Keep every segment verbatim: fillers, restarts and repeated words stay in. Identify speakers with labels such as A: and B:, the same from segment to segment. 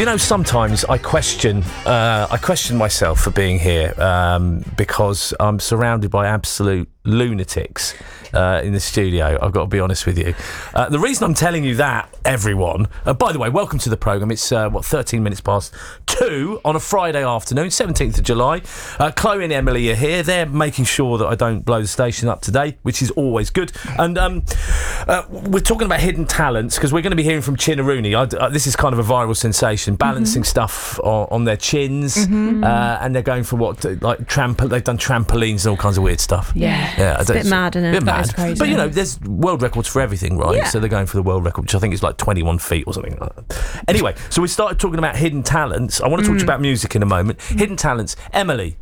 A: You know, sometimes I question, uh, I question myself for being here um, because I'm surrounded by absolute lunatics uh, in the studio. I've got to be honest with you. Uh, the reason I'm telling you that, everyone. Uh, by the way, welcome to the programme. It's uh, what thirteen minutes past two on a Friday afternoon, seventeenth of July. Uh, Chloe and Emily are here. They're making sure that I don't blow the station up today, which is always good. And um, uh, we're talking about hidden talents because we're going to be hearing from Chinaroonie. I, uh, this is kind of a viral sensation, balancing mm-hmm. stuff on, on their chins, mm-hmm. uh, and they're going for what like tramp- they've done trampolines and all kinds of weird stuff.
B: Yeah.
A: Yeah,
B: it's a bit mad, isn't it?
A: Bit mad.
B: Crazy.
A: But, you know, there's world records for everything, right?
B: Yeah.
A: So they're going for the world record, which I think is like twenty-one feet or something like that. Anyway, so we started talking about hidden talents. I want to talk mm. to you about music in a moment. Mm. Hidden talents. Emily,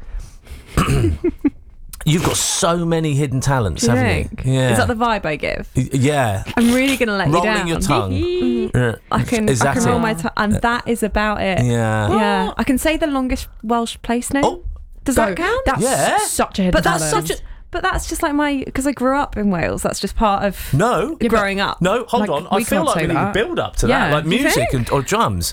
A: you've got so many hidden talents,
B: Do you
A: haven't
B: think?
A: you? Yeah.
B: Is that the vibe I give?
A: Y- yeah.
B: I'm really going to let
A: Rolling
B: you down.
A: your tongue.
B: Mm. I can,
A: is that
B: I can roll
A: it?
B: my tongue, and that is about it.
A: Yeah.
B: Yeah. I can say the longest Welsh place name.
A: Oh.
B: Does
C: Go.
B: that count?
C: That's
A: Yeah.
C: such a hidden
B: But that's
C: talent.
B: such a... But that's just like my... Because I grew up in Wales. That's just part of
A: No.
B: yeah, growing up.
A: No, hold
C: Like,
A: on. I
C: we
A: feel
C: can't
A: like
C: say
A: we need a
C: that.
A: build up to
C: Yeah.
A: that, like
B: You
A: music
B: think?
A: and or drums.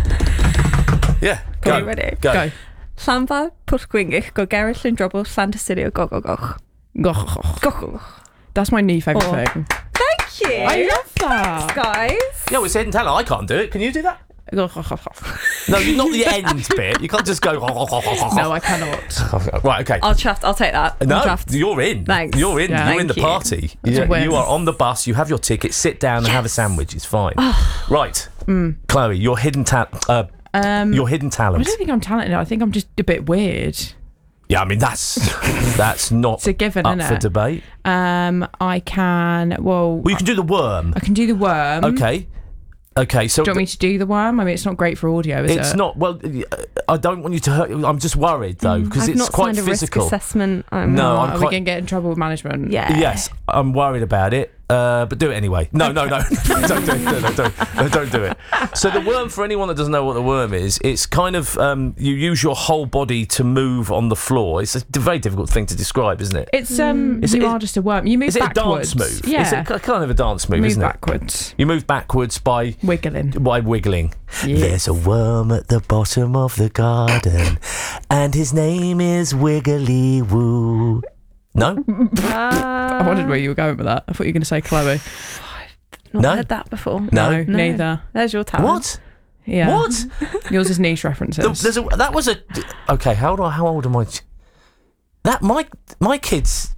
A: Yeah. Go.
B: Are you ready?
A: Go.
C: Go.
B: Llanfa, Pwllgwyngyll, go Gerrill and Drobble, Llantysilio, go go go. Go go go.
C: That's my new favourite
B: Oh.
C: thing.
B: Thank you.
C: I love that.
B: Guys.
A: Yeah, well, it's hidden talent. I can't do it. Can you do that? No, you're not the end bit. You can't just go.
C: No, I cannot.
A: Right, okay.
B: I'll draft. I'll take that.
A: No,
B: I'll draft.
A: you're in.
B: Thanks.
A: You're in.
C: Yeah,
A: you're in the
B: thank you.
A: party.
C: That's
A: You,
C: a win.
A: you are on the bus. You have your ticket. Sit down and have a sandwich. It's fine. Right,
C: Mm.
A: Chloe, your hidden talent. Uh,
C: Um,
A: your hidden
C: I
A: talent.
C: don't think I'm talented. I think I'm just a bit weird.
A: Yeah, I mean that's that's not
C: It's a given,
A: up
C: innit?
A: for debate.
C: Um, I can. Well,
A: Well, you can do the worm.
C: I can do the worm.
A: Okay. Okay, so
C: Do you want me to do the worm? I mean, it's not great for audio, is
A: it's
C: it?
A: not. Well, I don't want you to hurt. I'm just worried though because
B: I've
A: it's
B: not
A: quite
B: signed a
A: physical.
B: risk assessment. I'm
A: No,
B: not-
A: I'm
C: Are
A: quite-
C: we going to get in trouble with management?
B: Yeah.
A: Yes, I'm worried about it, uh, but do it anyway. No, no, no, don't do it. No, no, don't, no, don't do it. So the worm, for anyone that doesn't know what the worm is, it's kind of um, you use your whole body to move on the floor. It's a very difficult thing to describe, isn't it?
C: It's um.
A: Is
C: you
A: it-
C: are just a worm. You move
A: Is it
C: backwards.
A: a dance move?
C: Yeah.
A: Is it a- kind of a dance move,
C: move
A: isn't
C: backwards.
A: it? You move backwards by
C: Wiggling.
A: by wiggling.
C: Yes.
A: There's a worm at the bottom of the garden, and his name is Wiggly Woo. No?
C: I wondered where you were going with that. I thought you were going to say Chloe.
B: Not
A: No.
B: heard that before.
A: No.
B: No.
C: neither.
B: There's your talent.
A: What?
C: Yeah.
A: What?
C: Yours is niche references.
A: There's a, that was a... Okay, how old, how old am I? That, my, my kids